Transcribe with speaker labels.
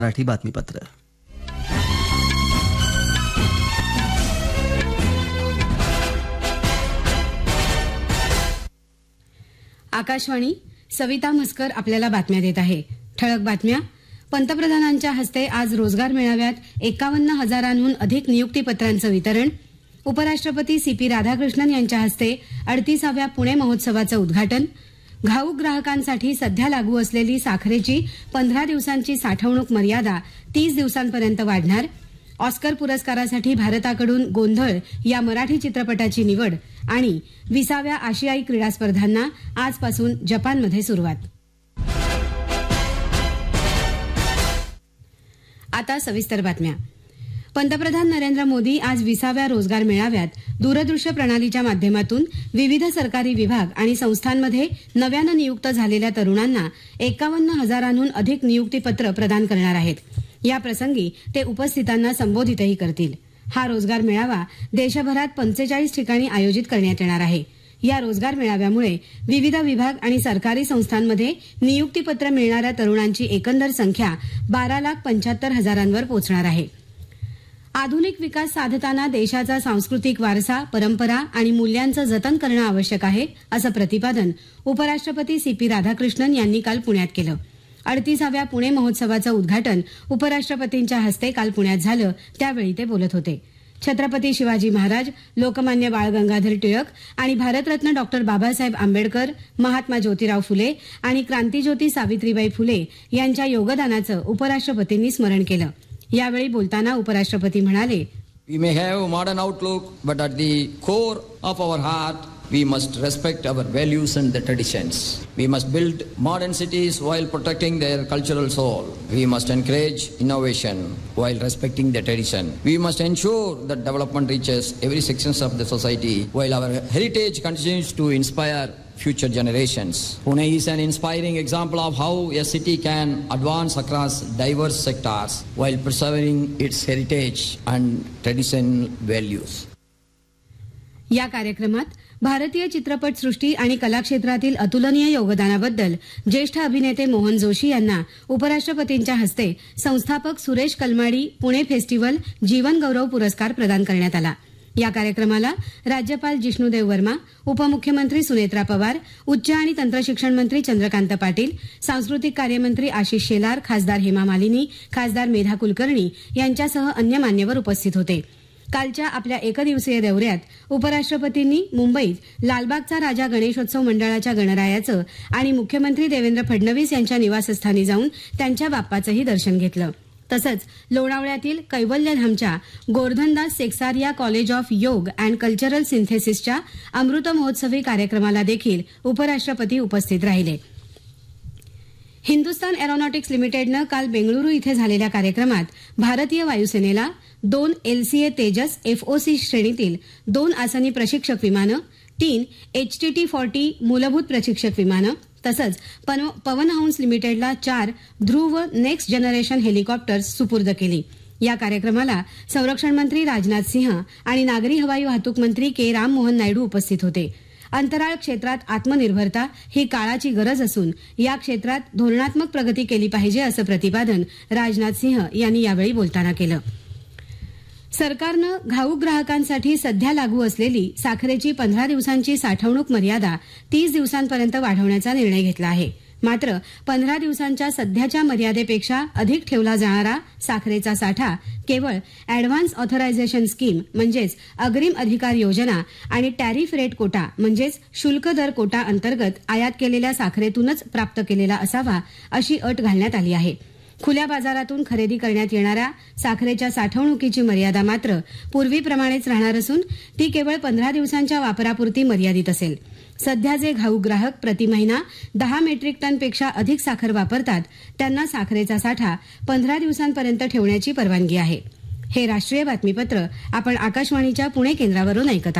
Speaker 1: मराठी बातमीपत्र.
Speaker 2: आकाशवाणी. सविता म्हस्कर आपल्याला बातम्या देत आहे. ठळक बातम्या. पंतप्रधानांच्या हस्ते आज रोजगार मेळाव्यात 51,000हून अधिक नियुक्तीपत्रांचं वितरण. उपराष्ट्रपती CP राधाकृष्णन यांच्या हस्ते 38व्या पुणे महोत्सवाचं उद्घाटन. घाऊक ग्राहकांसाठी सध्या लागू असलेली साखरेची 15 दिवसांची साठवणूक मर्यादा 30 दिवसांपर्यंत वाढणार. ऑस्कर पुरस्कारासाठी भारताकडून गोंधळ या मराठी चित्रपटाची निवड. आणि 20व्या आशियाई क्रीडा स्पर्धांना आजपासून जपानमध्ये सुरुवात. आता सविस्तर बातम्या. पंतप्रधान नरेंद्र मोदी आज 20व्या रोजगार मेळाव्यात दूरदृश्य प्रणालीच्या माध्यमातून विविध सरकारी विभाग आणि संस्थांमध्ये नव्यानं नियुक्त झालेल्या तरुणांना 51,000हून अधिक नियुक्तीपत्र प्रदान करणार आहेत. या प्रसंगी ते उपस्थितांना संबोधितही करतील. हा रोजगार मेळावा देशभरात 45 ठिकाणी आयोजित करण्यात येणार आहे. या रोजगार मेळाव्यामुळे विविध विभाग आणि सरकारी संस्थांमध्ये नियुक्तीपत्र मिळणाऱ्या तरुणांची एकंदर संख्या 12,75,000वर पोहोचणार आहे. आधुनिक विकास साधताना देशाचा सांस्कृतिक वारसा, परंपरा आणि मूल्यांचं जतन करणं आवश्यक आहे, असं प्रतिपादन उपराष्ट्रपती CP राधाकृष्णन यांनी काल पुण्यात केलं. 38व्या पुणे महोत्सवाचं उद्घाटन उपराष्ट्रपतींच्या हस्ते काल पुण्यात झालं. त्यावेळी ते बोलत होते. छत्रपती शिवाजी महाराज, लोकमान्य बाळ गंगाधर टिळक आणि भारतरत्न डॉ. बाबासाहेब आंबेडकर, महात्मा ज्योतिराव फुले आणि क्रांतीज्योती सावित्रीबाई फुले यांच्या योगदानाचं उपराष्ट्रपतींनी स्मरण केलं. यावेळी बोलताना उपराष्ट्रपती म्हणाले,
Speaker 3: We may have a modern outlook, but at the core of our heart, we must respect our values and the traditions. We must build modern cities while protecting their cultural soul. We must encourage innovation while respecting the tradition. We must ensure that development reaches every section of the society while our heritage continues to inspire future generations. Pune is an inspiring example of how a city can advance across diverse sectors while preserving its heritage and traditional values.
Speaker 2: या कार्यक्रमात भारतीय चित्रपटसृष्टी आणि कलाक्षेत्रातील अतुलनीय योगदानाबद्दल ज्येष्ठ अभिनेते मोहन जोशी यांना उपराष्ट्रपतींच्या हस्ते संस्थापक सुरेश कलमाडी पुणे फेस्टिव्हल जीवन गौरव पुरस्कार प्रदान करण्यात आला. या कार्यक्रमाला राज्यपाल जिष्णुदेव वर्मा, उपमुख्यमंत्री सुनेत्रा पवार, उच्च आणि तंत्रशिक्षण मंत्री चंद्रकांत पाटील, सांस्कृतिक कार्यमंत्री आशिष शेलार, खासदार हेमा मालिनी, खासदार मेधा कुलकर्णी यांच्यासह अन्य मान्यवर उपस्थित होते. कालच्या आपल्या एकदिवसीय दौऱ्यात उपराष्ट्रपतींनी मुंबईत लालबागचा राजा गणेशोत्सव मंडळाच्या गणरायाचं आणि मुख्यमंत्री देवेंद्र फडणवीस यांच्या निवासस्थानी जाऊन त्यांच्या बाप्पाचंही दर्शन घेतलं. तसंच लोणावळ्यातील कैवल्यधामच्या गोर्धनदास सेक्सारिया कॉलेज ऑफ योग अँड कल्चरल सिंथेसिसच्या अमृत महोत्सवी कार्यक्रमाला देखील उपराष्ट्रपती उपस्थित राहिले. हिंदुस्तान एरोनॉटिक्स लिमिटेडनं काल बेंगळुरू इथे झालेल्या कार्यक्रमात भारतीय वायुसेनेला 2 LCA तेजस FOC श्रेणीतील 2 आसनी प्रशिक्षक विमानं, 3 HTT-40 मूलभूत प्रशिक्षक विमानं तसंच पवन हंस लिमिटेडला 4 ध्रुव नेक्स्ट जनरेशन हेलिकॉप्टर्स सुपूर्द केली. या कार्यक्रमाला संरक्षण मंत्री राजनाथ सिंह आणि नागरी हवाई वाहतूक मंत्री K. राममोहन नायडू उपस्थित होते. अंतराळ क्षेत्रात आत्मनिर्भरता ही काळाची गरज असून या क्षेत्रात धोरणात्मक प्रगती केली पाहिजे असं प्रतिपादन राजनाथ सिंह यांनी यावेळी बोलताना केलं. सरकारनं घाऊक ग्राहकांसाठी सध्या लागू असलेली साखरेची 15 दिवसांची साठवणूक मर्यादा 30 दिवसांपर्यंत वाढवण्याचा निर्णय घेतला आहे. मात्र 15 दिवसांच्या सध्याच्या मर्यादेपेक्षा अधिक ठेवला जाणारा साखरेचा साठा केवळ अॅडव्हान्स ऑथरायझेशन स्कीम म्हणजेच अग्रिम अधिकार योजना आणि टॅरिफ रेट कोटा म्हणजेच शुल्क दर कोटा अंतर्गत आयात केलेल्या साखरेतूनच प्राप्त केलेला असावा अशी अट घालण्यात आली आहे. खुल्या बाजारातून खरेदी करण्यात येणाऱ्या साखरेच्या साठवणुकीची मर्यादा मात्र पूर्वीप्रमाणेच राहणार असून ती केवळ 15 दिवसांच्या वापरापुरती मर्यादित असेल. सध्या जे घाऊक ग्राहक प्रति महिना 10 मेट्रिक टनपेक्षा अधिक साखर वापरतात त्यांना साखरेचा साठा 15 दिवसांपर्यंत ठेवण्याची परवानगी आहे. हे राष्ट्रीय बातमीपत्र आपण आकाशवाणीच्या पुणे केंद्रावरून ऐकत आहात.